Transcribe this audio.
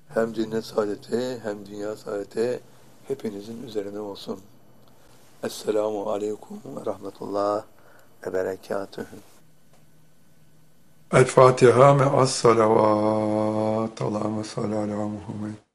hem cennet saadeti hem dünya saadeti hepinizin üzerine olsun. Esselamu aleyküm ve rahmetullah ve berekatühü. El Fatiha me'as salavat. Allahümme salli ala Muhammed.